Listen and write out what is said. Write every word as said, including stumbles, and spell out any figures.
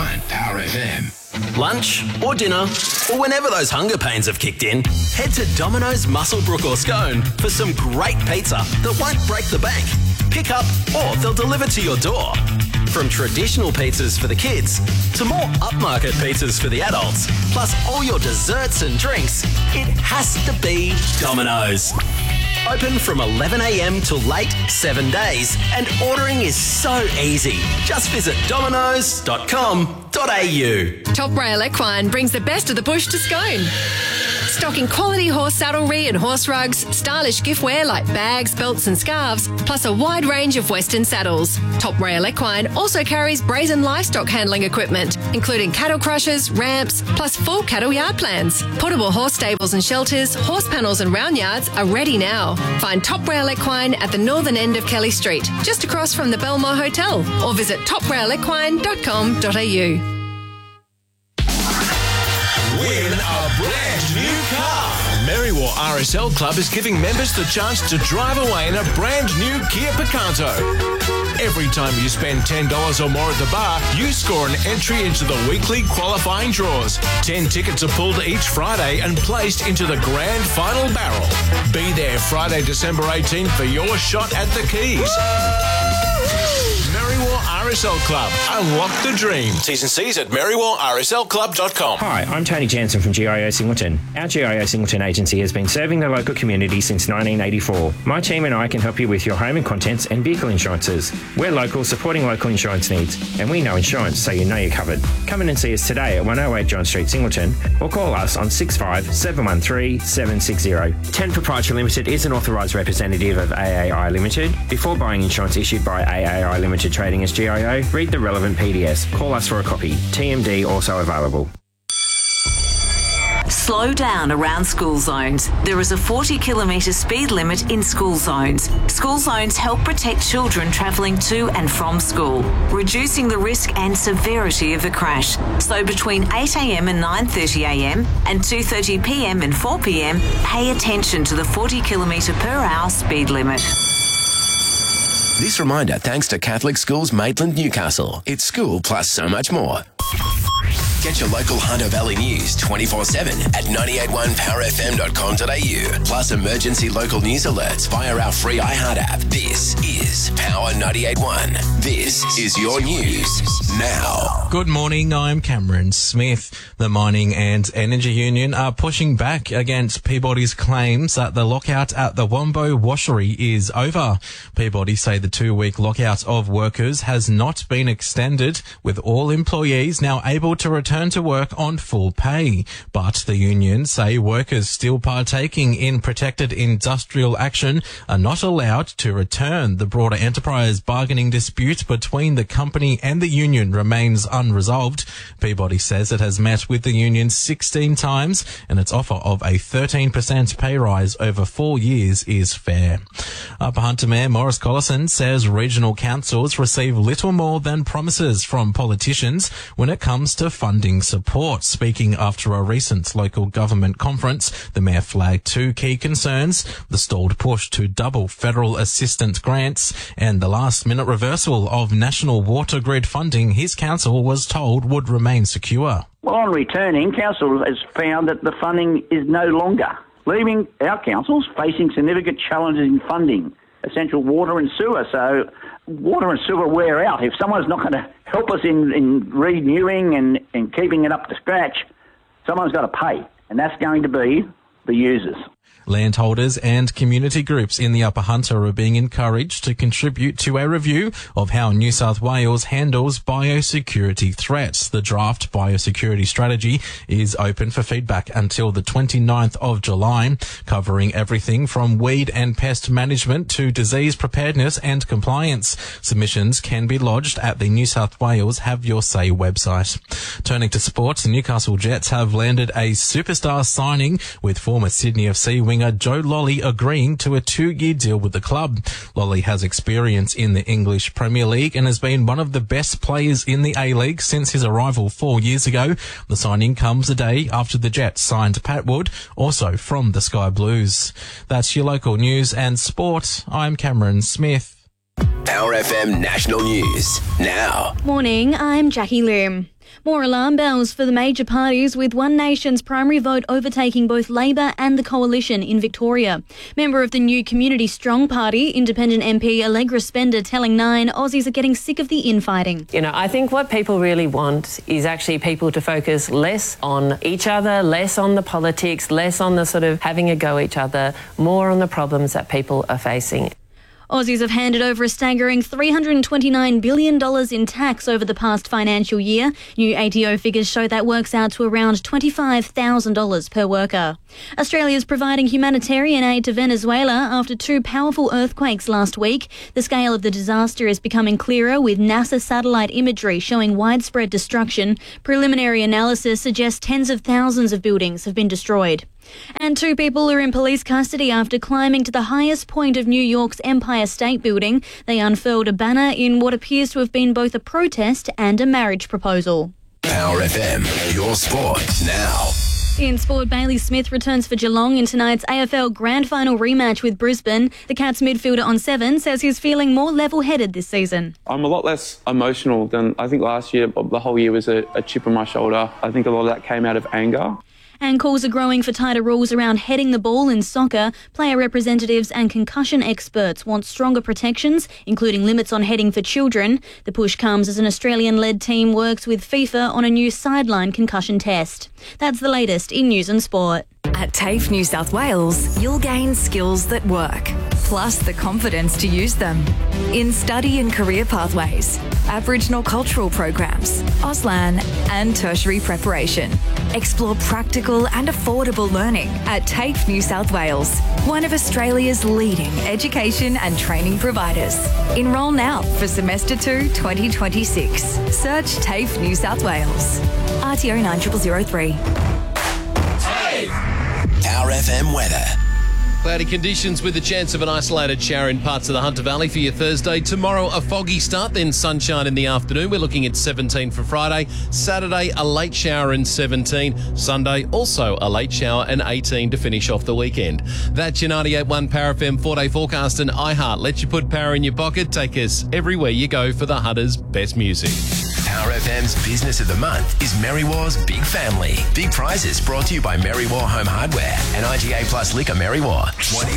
one Power F M. Lunch or dinner, or whenever those hunger pains have kicked in, head to Domino's Musselbrook or Scone for some great pizza that won't break the bank. Pick up or they'll deliver to your door. From traditional pizzas for the kids to more upmarket pizzas for the adults, plus all your desserts and drinks, it has to be Domino's. Open from eleven a m till late, seven days, and ordering is so easy. Just visit dominoes dot com dot a u. Top Rail Equine brings the best of the bush to Scone. Stocking quality horse saddlery and horse rugs, stylish giftware like bags, belts and scarves, plus a wide range of Western saddles. Top Rail Equine also carries brazen livestock handling equipment, including cattle crushers, ramps, plus full cattle yard plans. Portable horse stables and shelters, horse panels and round yards are ready now. Find Top Rail Equine at the northern end of Kelly Street, just across from the Belmore Hotel, or visit top rail equine dot com dot a u. Win a brand new car. Merriwa R S L Club is giving members the chance to drive away in a brand new Kia Picanto. Every time you spend ten dollars or more at the bar, you score an entry into the weekly qualifying draws. ten tickets are pulled each Friday and placed into the grand final barrel. Be there Friday, December eighteenth for your shot at the keys. Merriwa R S L Club. Unlock the dream. T's and C's at merriwa r s l club dot com. Hi, I'm Tony Jansen from G I O Singleton. Our G I O Singleton agency has been serving the local community since nineteen eighty-four. My team and I can help you with your home and contents and vehicle insurances. We're local, supporting local insurance needs, and we know insurance, so you know you're covered. Come in and see us today at one oh eight John Street, Singleton, or call us on six five seven one three seven six zero. ten Proprietary Limited is an authorised representative of A A I Limited. Before buying insurance issued by A A I Limited Trading as G I O, read the relevant P D S. Call us for a copy. T M D also available. Slow down around school zones. There is a forty kilometre speed limit in school zones. School zones help protect children travelling to and from school, reducing the risk and severity of a crash. So between eight a m and nine thirty a m and two thirty p m and four p m, pay attention to the forty kilometre per hour speed limit. This reminder thanks to Catholic Schools Maitland Newcastle. It's school plus so much more. Get your local Hunter Valley news twenty-four seven at nine eight one power f m dot com dot a u. Plus emergency local news alerts via our free iHeart app. This is Power ninety-eight point one. This is your news now. Good morning, I'm Cameron Smith. The Mining and Energy Union are pushing back against Peabody's claims that the lockout at the Wombo Washery is over. Peabody say the two-week lockout of workers has not been extended, with all employees now able to return to work on full pay. But the union say workers still partaking in protected industrial action are not allowed to return. The broader enterprise bargaining dispute between the company and the union remains unresolved. Peabody says it has met with the union sixteen times and its offer of a thirteen percent pay rise over four years is fair. Upper Hunter Mayor Morris Collison says regional councils receive little more than promises from politicians when it comes to funding support. Speaking after a recent local government conference, the mayor flagged two key concerns: the stalled push to double federal assistance grants and the last-minute reversal of national water grid funding his council was told would remain secure. Well, on returning, council has found that the funding is no longer, leaving our councils facing significant challenges in funding essential water and sewer. So water and sewer wear out. If someone's not going to help us in, in renewing and, and keeping it up to scratch, someone's got to pay, and that's going to be the users. Landholders and community groups in the Upper Hunter are being encouraged to contribute to a review of how New South Wales handles biosecurity threats. The draft biosecurity strategy is open for feedback until the twenty-ninth of July, covering everything from weed and pest management to disease preparedness and compliance. Submissions can be lodged at the New South Wales Have Your Say website. Turning to sports, the Newcastle Jets have landed a superstar signing, with former Sydney F C winger Joe Lolly agreeing to a two-year deal with the club. Lolly has experience in the English Premier League and has been one of the best players in the A-League since his arrival four years ago. The signing comes a day after the Jets signed Pat Wood, also from the Sky Blues. That's your local news and sport. I'm Cameron Smith. Power F M National News now. Morning, I'm Jackie Loom. More alarm bells for the major parties, with One Nation's primary vote overtaking both Labor and the Coalition in Victoria. Member of the new Community Strong Party, Independent M P Allegra Spender telling Nine Aussies are getting sick of the infighting. You know, I think what people really want is actually people to focus less on each other, less on the politics, less on the sort of having a go at each other, more on the problems that people are facing. Aussies have handed over a staggering three hundred twenty-nine billion dollars in tax over the past financial year. New A T O figures show that works out to around twenty-five thousand dollars per worker. Australia is providing humanitarian aid to Venezuela after two powerful earthquakes last week. The scale of the disaster is becoming clearer, with NASA satellite imagery showing widespread destruction. Preliminary analysis suggests tens of thousands of buildings have been destroyed. And two people are in police custody after climbing to the highest point of New York's Empire State Building. They unfurled a banner in what appears to have been both a protest and a marriage proposal. Power F M, your sport now. In sport, Bailey Smith returns for Geelong in tonight's A F L Grand Final rematch with Brisbane. The Cats midfielder on seven says he's feeling more level-headed this season. I'm a lot less emotional than I think last year. The whole year was a, a chip on my shoulder. I think a lot of that came out of anger. And calls are growing for tighter rules around heading the ball in soccer. Player representatives and concussion experts want stronger protections, including limits on heading for children. The push comes as an Australian-led team works with FIFA on a new sideline concussion test. That's the latest in news and sport. At TAFE New South Wales, you'll gain skills that work, plus the confidence to use them. In study and career pathways, Aboriginal cultural programs, Auslan and tertiary preparation. Explore practical and affordable learning at TAFE New South Wales, one of Australia's leading education and training providers. Enrol now for semester two twenty twenty-six. Search TAFE New South Wales. R T O nine zero zero zero three. Power F M weather. Cloudy conditions with a chance of an isolated shower in parts of the Hunter Valley for your Thursday. Tomorrow, a foggy start, then sunshine in the afternoon. We're looking at seventeen for Friday. Saturday, a late shower and seventeen. Sunday, also a late shower and eighteen to finish off the weekend. That's your ninety-eight point one Power F M four-day forecast, and iHeart lets you put power in your pocket. Take us everywhere you go for the Hunter's best music. Power F M's Business of the Month is Merrywar's Big Family. Big prizes brought to you by Merrywar Home Hardware and I G A Plus Liquor Merrywar.